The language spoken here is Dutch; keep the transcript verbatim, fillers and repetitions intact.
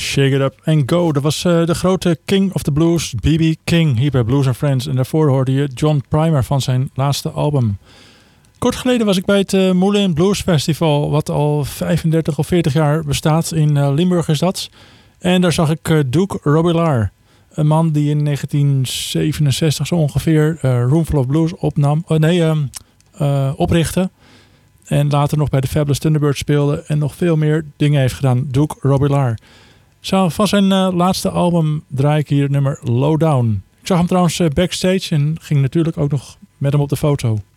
Shake It Up and Go. Dat was uh, de grote King of the Blues, B B King, hier bij Blues and Friends. En daarvoor hoorde je John Primer van zijn laatste album. Kort geleden was ik bij het uh, Moulin Blues Festival, wat al vijfendertig of veertig jaar bestaat. In uh, Limburg is dat. En daar zag ik uh, Duke Robillard. Een man die in negentien zevenenzestig zo ongeveer uh, Roomful of Blues opnam, uh, nee, uh, uh, oprichtte. En later nog bij de Fabulous Thunderbirds speelde en nog veel meer dingen heeft gedaan. Duke Robillard. Zo, van zijn uh, laatste album draai ik hier het nummer Low Down. Ik zag hem trouwens uh, backstage en ging natuurlijk ook nog met hem op de foto.